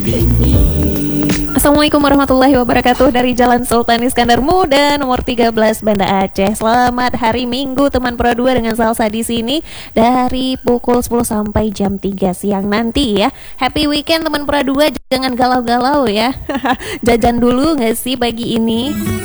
Assalamualaikum warahmatullahi wabarakatuh. Dari Jalan Sultan Iskandar Muda nomor 13 Banda Aceh. Selamat hari Minggu teman Pro 2 dengan Salsa di sini dari pukul 10 sampai jam 3 siang nanti ya. Happy weekend teman Pro 2, jangan galau-galau ya. Jajan dulu nggak sih pagi ini?